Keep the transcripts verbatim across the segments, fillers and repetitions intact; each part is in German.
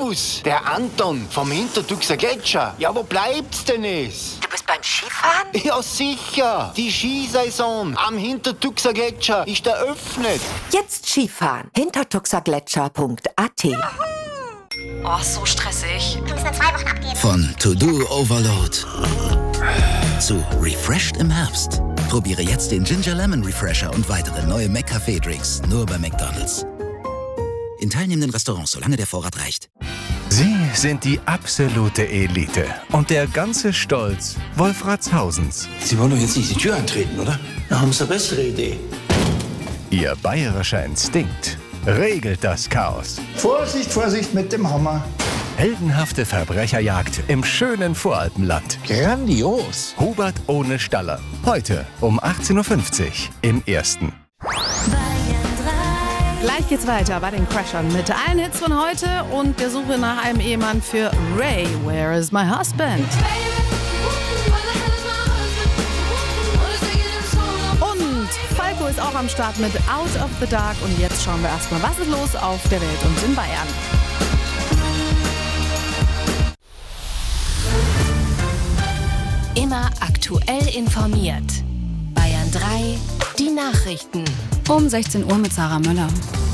Servus, der Anton vom Hintertuxer Gletscher. Ja, wo bleibt's denn es? Du bist beim Skifahren? Ja, sicher. Die Skisaison am Hintertuxer Gletscher ist eröffnet. Jetzt Skifahren. hintertuxergletscher punkt a t. Oh, so stressig. Du musst nur zwei Wochen abgeben. Von To-Do Overload zu Refreshed im Herbst. Probiere jetzt den Ginger Lemon Refresher und weitere neue McCafé-Drinks nur bei McDonald's. In teilnehmenden Restaurants, solange der Vorrat reicht. Sie sind die absolute Elite. Und der ganze Stolz Wolfratshausens. Sie wollen doch jetzt nicht die Tür eintreten, oder? Da haben Sie eine bessere Idee. Ihr bayerischer Instinkt regelt das Chaos. Vorsicht, Vorsicht mit dem Hammer. Heldenhafte Verbrecherjagd im schönen Voralpenland. Grandios. Hubert ohne Staller. Heute um achtzehn Uhr fünfzig im Ersten. Gleich geht's weiter bei den Crashern mit allen Hits von heute und der Suche nach einem Ehemann für Ray. Where is my husband? Und Falco ist auch am Start mit Out of the Dark. Und jetzt schauen wir erstmal, was ist los auf der Welt und in Bayern. Immer aktuell informiert. Bayern drei, die Nachrichten. Um sechzehn Uhr mit Sarah Müller.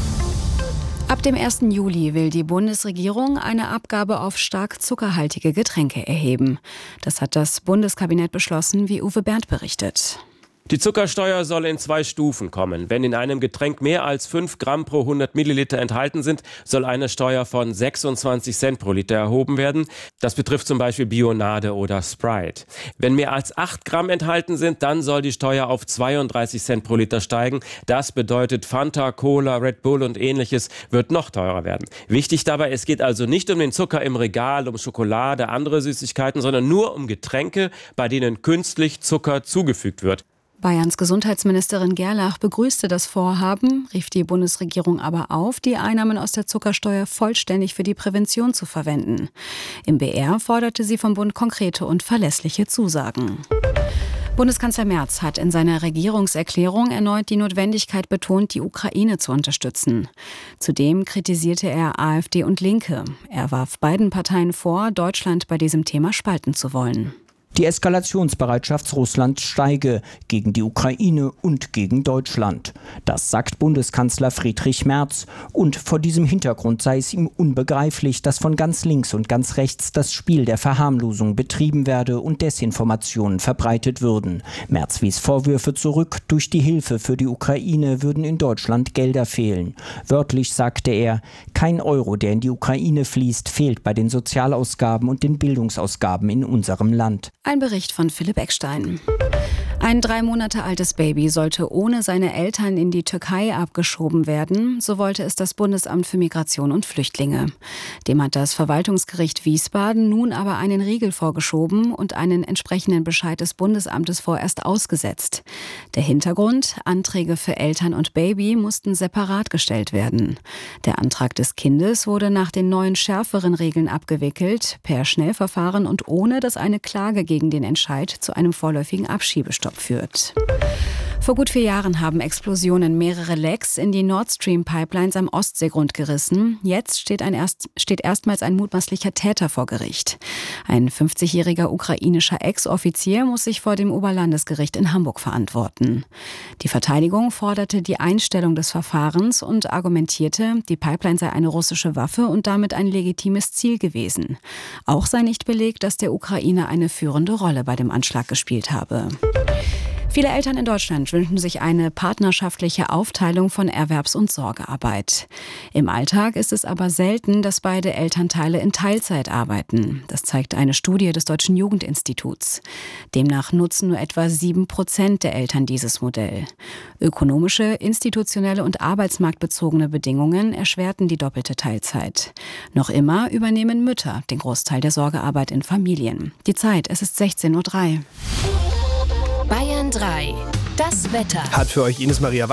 Ab dem ersten Juli will die Bundesregierung eine Abgabe auf stark zuckerhaltige Getränke erheben. Das hat das Bundeskabinett beschlossen, wie Uwe Bernd berichtet. Die Zuckersteuer soll in zwei Stufen kommen. Wenn in einem Getränk mehr als fünf Gramm pro hundert Milliliter enthalten sind, soll eine Steuer von sechsundzwanzig Cent pro Liter erhoben werden. Das betrifft zum Beispiel Bionade oder Sprite. Wenn mehr als acht Gramm enthalten sind, dann soll die Steuer auf zweiunddreißig Cent pro Liter steigen. Das bedeutet, Fanta, Cola, Red Bull und ähnliches wird noch teurer werden. Wichtig dabei, es geht also nicht um den Zucker im Regal, um Schokolade, andere Süßigkeiten, sondern nur um Getränke, bei denen künstlich Zucker zugefügt wird. Bayerns Gesundheitsministerin Gerlach begrüßte das Vorhaben, rief die Bundesregierung aber auf, die Einnahmen aus der Zuckersteuer vollständig für die Prävention zu verwenden. Im B R forderte sie vom Bund konkrete und verlässliche Zusagen. Bundeskanzler Merz hat in seiner Regierungserklärung erneut die Notwendigkeit betont, die Ukraine zu unterstützen. Zudem kritisierte er AfD und Linke. Er warf beiden Parteien vor, Deutschland bei diesem Thema spalten zu wollen. Die Eskalationsbereitschaft Russlands steige gegen die Ukraine und gegen Deutschland. Das sagt Bundeskanzler Friedrich Merz. Und vor diesem Hintergrund sei es ihm unbegreiflich, dass von ganz links und ganz rechts das Spiel der Verharmlosung betrieben werde und Desinformationen verbreitet würden. Merz wies Vorwürfe zurück, durch die Hilfe für die Ukraine würden in Deutschland Gelder fehlen. Wörtlich sagte er, kein Euro, der in die Ukraine fließt, fehlt bei den Sozialausgaben und den Bildungsausgaben in unserem Land. Ein Bericht von Philipp Eckstein. Ein drei Monate altes Baby sollte ohne seine Eltern in die Türkei abgeschoben werden, so wollte es das Bundesamt für Migration und Flüchtlinge. Dem hat das Verwaltungsgericht Wiesbaden nun aber einen Riegel vorgeschoben und einen entsprechenden Bescheid des Bundesamtes vorerst ausgesetzt. Der Hintergrund: Anträge für Eltern und Baby mussten separat gestellt werden. Der Antrag des Kindes wurde nach den neuen schärferen Regeln abgewickelt, per Schnellverfahren und ohne, dass eine Klage gegen den Entscheid zu einem vorläufigen Abschiebestopp führt. Vor gut vier Jahren haben Explosionen mehrere Lecks in die Nord Stream Pipelines am Ostseegrund gerissen. Jetzt steht, ein erst, steht erstmals ein mutmaßlicher Täter vor Gericht. Ein fünfzigjähriger ukrainischer Ex-Offizier muss sich vor dem Oberlandesgericht in Hamburg verantworten. Die Verteidigung forderte die Einstellung des Verfahrens und argumentierte, die Pipeline sei eine russische Waffe und damit ein legitimes Ziel gewesen. Auch sei nicht belegt, dass der Ukraine eine führende Rolle bei dem Anschlag gespielt habe. Viele Eltern in Deutschland wünschen sich eine partnerschaftliche Aufteilung von Erwerbs- und Sorgearbeit. Im Alltag ist es aber selten, dass beide Elternteile in Teilzeit arbeiten. Das zeigt eine Studie des Deutschen Jugendinstituts. Demnach nutzen nur etwa sieben Prozent der Eltern dieses Modell. Ökonomische, institutionelle und arbeitsmarktbezogene Bedingungen erschwerten die doppelte Teilzeit. Noch immer übernehmen Mütter den Großteil der Sorgearbeit in Familien. Die Zeit, es ist sechzehn Uhr drei. Bayern drei. Das Wetter. Hat für euch Ines Maria Weiß.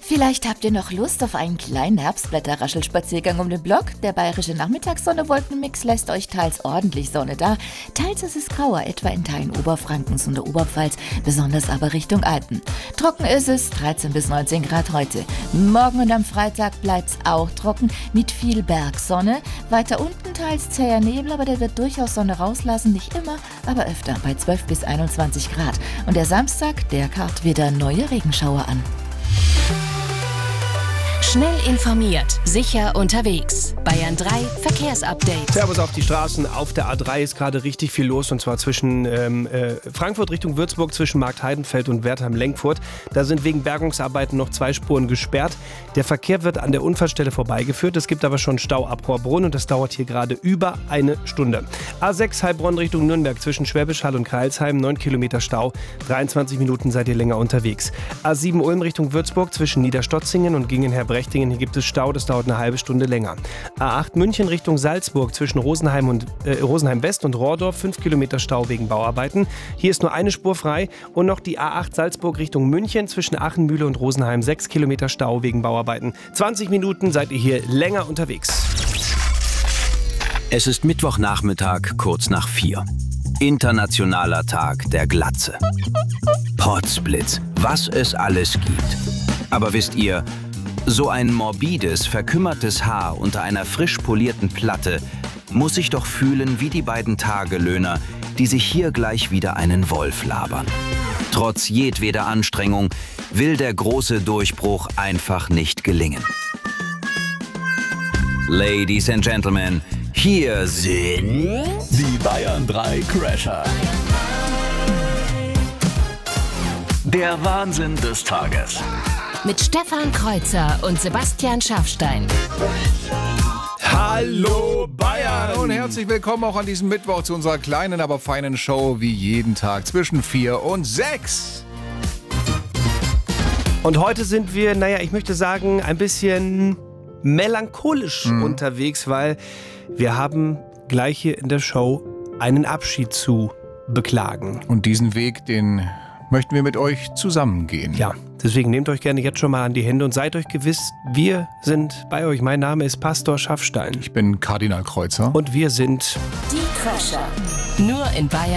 Vielleicht habt ihr noch Lust auf einen kleinen Herbstblätterraschelspaziergang um den Block. Der bayerische Nachmittagssonne-Wolkenmix lässt euch teils ordentlich Sonne da, teils ist es grauer, etwa in Teilen Oberfrankens und der Oberpfalz, besonders aber Richtung Alpen. Trocken ist es, dreizehn bis neunzehn Grad heute. Morgen und am Freitag bleibt's auch trocken, mit viel Bergsonne. Weiter unten teils zäher Nebel, aber der wird durchaus Sonne rauslassen, nicht immer, aber öfter, bei zwölf bis einundzwanzig Grad. Und der Samstag, der karrt wieder neue Regenschauer an. Schnell informiert, sicher unterwegs. Bayern drei Verkehrsupdate. Servus auf die Straßen. Auf der A drei ist gerade richtig viel los, und zwar zwischen ähm, äh, Frankfurt Richtung Würzburg, zwischen Marktheidenfeld und Wertheim-Lenkfurt. Da sind wegen Bergungsarbeiten noch zwei Spuren gesperrt. Der Verkehr wird an der Unfallstelle vorbeigeführt. Es gibt aber schon Stau ab Horbrunn und das dauert hier gerade über eine Stunde. A sechs Heilbronn Richtung Nürnberg zwischen Schwäbisch Hall und Kreilsheim, neun Kilometer Stau. dreiundzwanzig Minuten seid ihr länger unterwegs. A sieben Ulm Richtung Würzburg zwischen Niederstotzingen und Gingen-Herbrechtingen. Hier gibt es Stau, das dauert eine halbe Stunde länger. A acht München Richtung Salzburg zwischen Rosenheim und äh, Rosenheim West und Rohrdorf, fünf Kilometer Stau wegen Bauarbeiten. Hier ist nur eine Spur frei. Und noch die A acht Salzburg Richtung München zwischen Achenmühle und Rosenheim, sechs Kilometer Stau wegen Bauarbeiten. zwanzig Minuten seid ihr hier länger unterwegs. Es ist Mittwochnachmittag, kurz nach vier. Internationaler Tag der Glatze. Potzblitz, was es alles gibt. Aber wisst ihr, so ein morbides, verkümmertes Haar unter einer frisch polierten Platte muss sich doch fühlen wie die beiden Tagelöhner, die sich hier gleich wieder einen Wolf labern. Trotz jedweder Anstrengung will der große Durchbruch einfach nicht gelingen. Ladies and Gentlemen, hier sind die Bayern drei Crasher. Der Wahnsinn des Tages. Mit Stefan Kreuzer und Sebastian Schafstein. Hallo Bayern und herzlich willkommen auch an diesem Mittwoch zu unserer kleinen, aber feinen Show wie jeden Tag zwischen vier und sechs. Und heute sind wir, naja, ich möchte sagen, ein bisschen melancholisch mhm. unterwegs, weil wir haben gleich hier in der Show einen Abschied zu beklagen. Und diesen Weg, den möchten wir mit euch zusammengehen. Ja, deswegen nehmt euch gerne jetzt schon mal an die Hände und seid euch gewiss, wir sind bei euch. Mein Name ist Pastor Schafstein. Ich bin Kardinal Kreuzer. Und wir sind die Crasher. Nur in Bayern.